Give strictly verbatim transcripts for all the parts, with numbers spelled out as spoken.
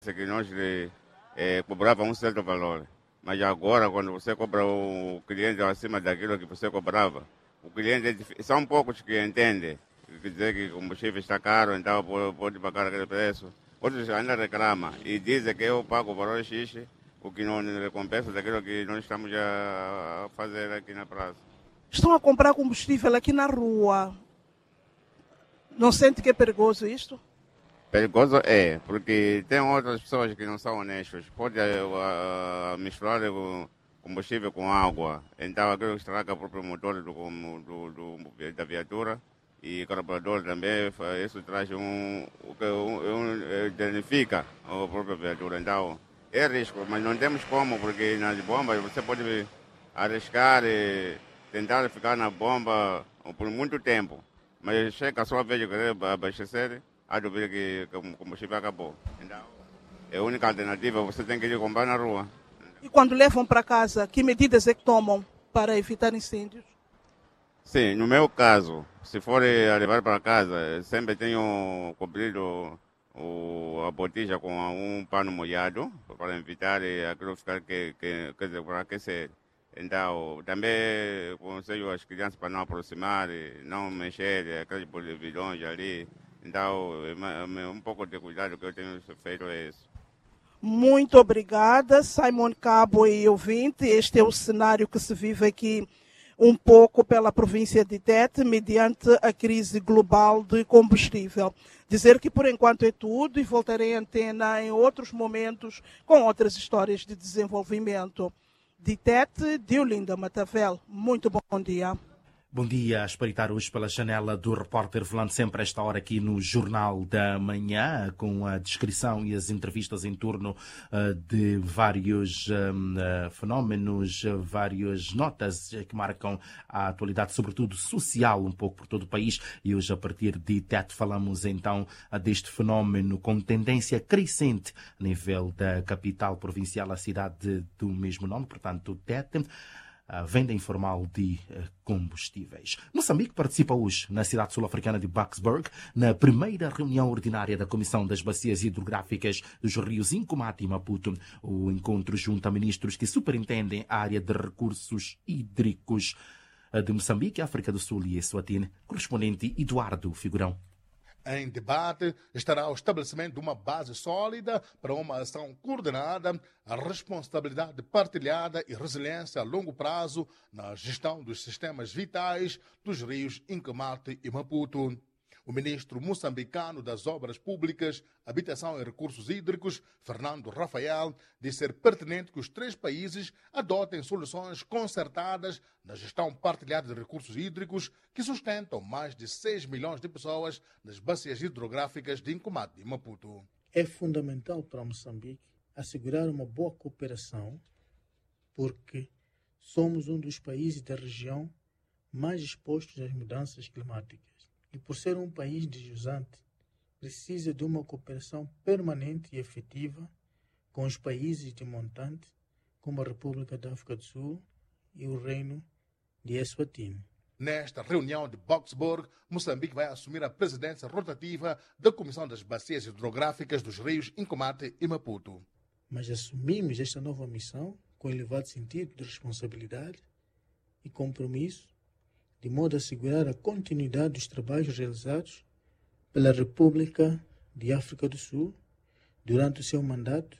Que nós é, cobrava um certo valor, mas agora quando você cobra o cliente acima daquilo que você cobrava, o cliente é dif... são poucos que entendem, quer dizer que o combustível está caro, então pode, pode pagar aquele preço. Outros ainda reclamam e dizem que eu pago o valor X, o que não recompensa daquilo que nós estamos a fazer aqui na praça. Estão a comprar combustível aqui na rua. Não sente que é perigoso isto? Perigoso é, porque tem outras pessoas que não são honestas. Pode uh, misturar o combustível com água, então aquilo estraga o próprio motor do, do, do, da viatura e o carburador também. Isso traz um, um, um danifica a própria viatura. Então é risco, mas não temos como, porque nas bombas você pode arriscar e tentar ficar na bomba por muito tempo, mas chega a sua vez de querer abastecer, a dúvida que o combustível acabou. Então, é a única alternativa, você tem que ir comprar na rua. E quando levam para casa, que medidas é que tomam para evitar incêndios? Sim, no meu caso, se for a levar para casa, sempre tenho cobrido o, a botija com um pano molhado, para evitar aquilo ficar que, que, que, para aquecer. Então, também aconselho as crianças para não aproximar, não mexer aqueles botijões ali. Então, um pouco de cuidado que eu tenho feito é isso. Muito obrigada, Simon Cabo e ouvinte. Este é o cenário que se vive aqui um pouco pela província de Tete, mediante a crise global de combustível. Dizer que por enquanto é tudo e voltarei à antena em outros momentos com outras histórias de desenvolvimento. De Tete, Diolinda Matavel. Muito bom dia. Bom dia, a espreitar hoje pela janela do repórter, falando sempre a esta hora aqui no Jornal da Manhã, com a descrição e as entrevistas em torno uh, de vários um, uh, fenómenos, uh, várias notas que marcam a atualidade, sobretudo social, um pouco por todo o país. E hoje, a partir de Tete, falamos então uh, deste fenómeno com tendência crescente a nível da capital provincial, a cidade do mesmo nome, portanto, Tete. A venda informal de combustíveis. Moçambique participa hoje, na cidade sul-africana de Boksburg, na primeira reunião ordinária da Comissão das Bacias Hidrográficas dos Rios Incomate e Maputo. O encontro junta ministros que superintendem a área de recursos hídricos de Moçambique, África do Sul e Eswatini. Correspondente Eduardo Figurão. Em debate estará o estabelecimento de uma base sólida para uma ação coordenada, a responsabilidade partilhada e resiliência a longo prazo na gestão dos sistemas vitais dos rios Incomate e Maputo. O ministro moçambicano das Obras Públicas, Habitação e Recursos Hídricos, Fernando Rafael, disse ser pertinente que os três países adotem soluções concertadas na gestão partilhada de recursos hídricos que sustentam mais de seis milhões de pessoas nas bacias hidrográficas de Incomate e Maputo. É fundamental para Moçambique assegurar uma boa cooperação, porque somos um dos países da região mais expostos às mudanças climáticas. E por ser um país jusante, precisa de uma cooperação permanente e efetiva com os países de montante, como a República da África do Sul e o Reino de Eswatini. Nesta reunião de Boksburg, Moçambique vai assumir a presidência rotativa da Comissão das Bacias Hidrográficas dos Rios Incomate e Maputo. Mas assumimos esta nova missão com elevado sentido de responsabilidade e compromisso, de modo a assegurar a continuidade dos trabalhos realizados pela República de África do Sul durante o seu mandato,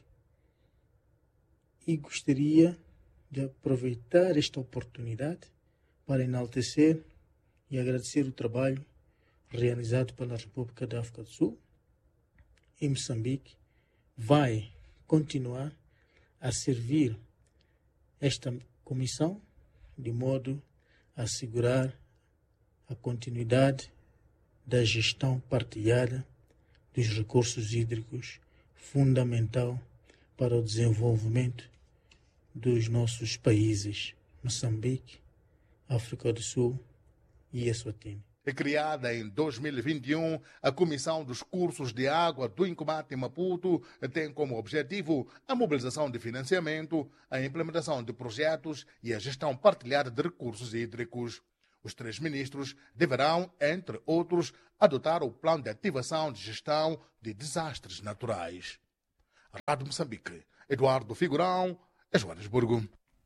e gostaria de aproveitar esta oportunidade para enaltecer e agradecer o trabalho realizado pela República da África do Sul. E Moçambique vai continuar a servir esta comissão de modo a assegurar a continuidade da gestão partilhada dos recursos hídricos, fundamental para o desenvolvimento dos nossos países, Moçambique, África do Sul e Eswatini. Criada em dois mil e vinte e um, a Comissão dos Cursos de Água do Incomate e Maputo tem como objetivo a mobilização de financiamento, a implementação de projetos e a gestão partilhada de recursos hídricos. Os três ministros deverão, entre outros, adotar o plano de ativação de gestão de desastres naturais. Rádio Moçambique. Eduardo Figurão, Joanesburgo.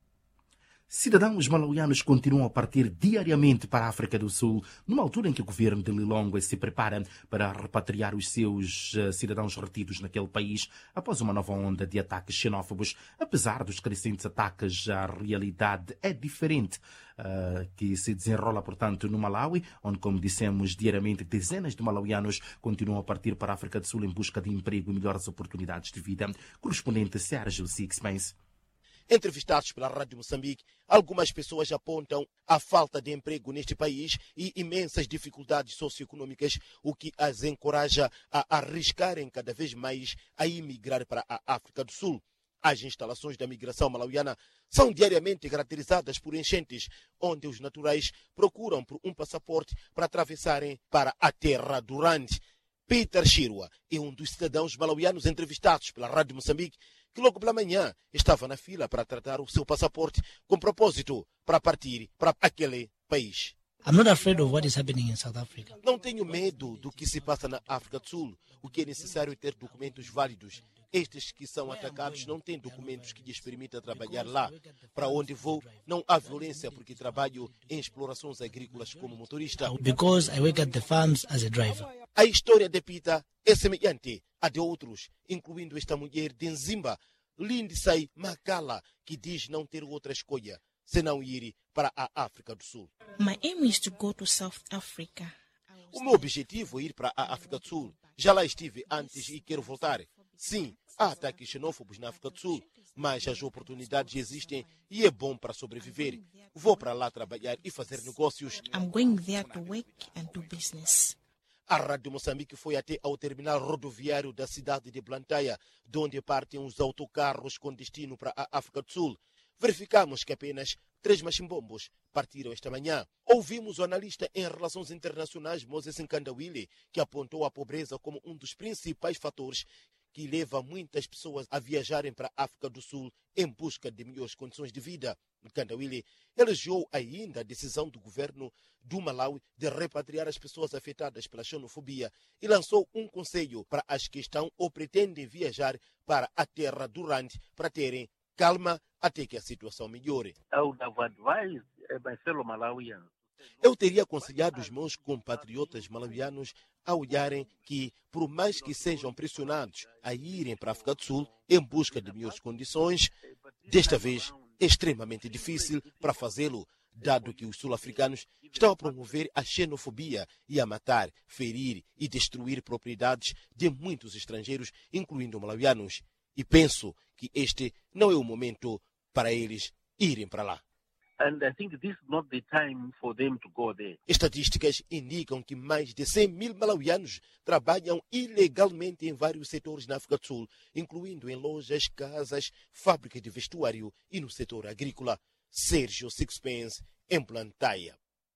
Cidadãos malauianos continuam a partir diariamente para a África do Sul, numa altura em que o governo de Lilongwe se prepara para repatriar os seus uh, cidadãos retidos naquele país após uma nova onda de ataques xenófobos. Apesar dos crescentes ataques, a realidade é diferente, uh, que se desenrola, portanto, no Malawi, onde, como dissemos, diariamente dezenas de malauianos continuam a partir para a África do Sul em busca de emprego e melhores oportunidades de vida. Correspondente Sérgio Sixpence. Entrevistados pela Rádio Moçambique, algumas pessoas apontam a falta de emprego neste país e imensas dificuldades socioeconômicas, o que as encoraja a arriscarem cada vez mais a emigrar para a África do Sul. As instalações da migração malauiana são diariamente caracterizadas por enchentes, onde os naturais procuram por um passaporte para atravessarem para a terra durante. Peter Shirwa é um dos cidadãos malauianos entrevistados pela Rádio Moçambique, que logo pela manhã estava na fila para tratar o seu passaporte com propósito para partir para aquele país. I'm not afraid of what is happening in South Africa. Não tenho medo do que se passa na África do Sul. O que é necessário é ter documentos válidos. Estes que são atacados não têm documentos que lhes permitam trabalhar lá. Para onde vou, não há violência porque trabalho em explorações agrícolas como motorista. Because I work at the farms as a driver. A história de Peter é semelhante à de outros, incluindo esta mulher de Nzimba, Lindsay Makala, que diz não ter outra escolha senão ir para a África do Sul. My aim is to go to South Africa. O meu objetivo é ir para a África do Sul. Já lá estive antes e quero voltar. Sim, há ataques xenófobos na África do Sul, mas as oportunidades existem e é bom para sobreviver. Vou para lá trabalhar e fazer negócios. I'm going there to work and do business. A Rádio Moçambique foi até ao terminal rodoviário da cidade de Blantyre, de onde partem os autocarros com destino para a África do Sul. Verificamos que apenas três machimbombos partiram esta manhã. Ouvimos o analista em relações internacionais Moses Nkandawile, que apontou a pobreza como um dos principais fatores que leva muitas pessoas a viajarem para a África do Sul em busca de melhores condições de vida. Nkandawile elogiou ainda a decisão do governo do Malawi de repatriar as pessoas afetadas pela xenofobia e lançou um conselho para as que estão ou pretendem viajar para a terra durante para terem calma até que a situação melhore. Eu teria aconselhado os meus compatriotas malawianos a olharem que, por mais que sejam pressionados a irem para a África do Sul em busca de melhores condições, desta vez é extremamente difícil para fazê-lo, dado que os sul-africanos estão a promover a xenofobia e a matar, ferir e destruir propriedades de muitos estrangeiros, incluindo malawianos. E penso que este não é o momento para eles irem para lá. And I think this is not the time for them to go there. Estatísticas indicam que mais de cem mil malauianos trabalham ilegalmente em vários setores na África do Sul, incluindo em lojas, casas, fábricas de vestuário e no setor agrícola. Sérgio Sixpence, em Blantyre.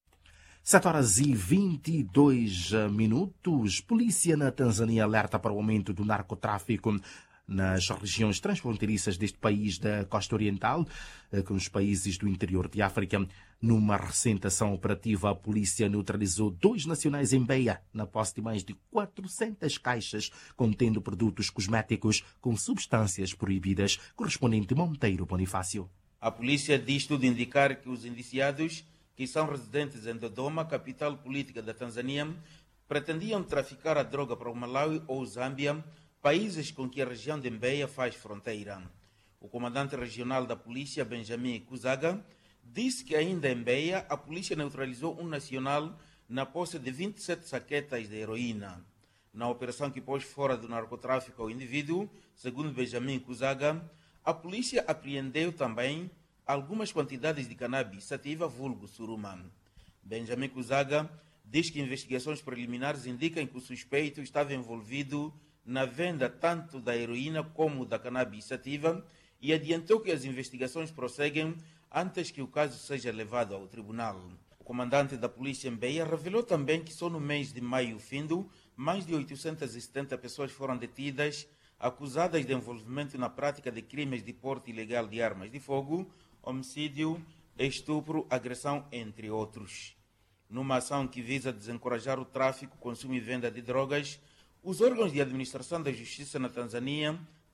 sete horas e vinte e dois minutos. Polícia na Tanzânia alerta para o aumento do narcotráfico nas regiões transfronteiriças deste país da costa oriental, com os países do interior de África. Numa recente ação operativa, a polícia neutralizou dois nacionais em Beia, na posse de mais de quatrocentas caixas contendo produtos cosméticos com substâncias proibidas. Correspondente Monteiro Bonifácio. A polícia diz tudo indicar que os indiciados, que são residentes em Dodoma, capital política da Tanzânia, pretendiam traficar a droga para o Malawi ou Zâmbia, países com que a região de Mbeya faz fronteira. O comandante regional da polícia, Benjamin Kuzaga, disse que ainda em Mbeya a polícia neutralizou um nacional na posse de vinte e sete saquetas de heroína. Na operação que pôs fora do narcotráfico ao indivíduo, segundo Benjamin Kuzaga, a polícia apreendeu também algumas quantidades de cannabis sativa vulgo suruma. Benjamin Kuzaga diz que investigações preliminares indicam que o suspeito estava envolvido na venda tanto da heroína como da cannabis sativa e adiantou que as investigações prosseguem antes que o caso seja levado ao tribunal. O comandante da polícia em Beia revelou também que só no mês de maio findo, mais de oitocentas e setenta pessoas foram detidas, acusadas de envolvimento na prática de crimes de porte ilegal de armas de fogo, homicídio, estupro, agressão, entre outros. Numa ação que visa desencorajar o tráfico, consumo e venda de drogas, os órgãos de administração da justiça na Tanzânia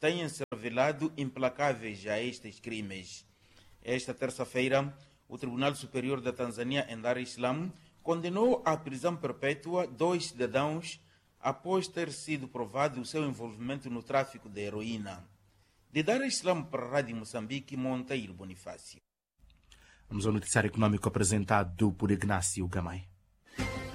tenham se revelado implacáveis a estes crimes. Esta terça-feira, o Tribunal Superior da Tanzânia, em Dar es Salaam, condenou à prisão perpétua dois cidadãos após ter sido provado o seu envolvimento no tráfico de heroína. De Dar es Salaam para a Rádio Moçambique, Monteiro Bonifácio. Vamos ao noticiário econômico apresentado por Ignácio Gamay.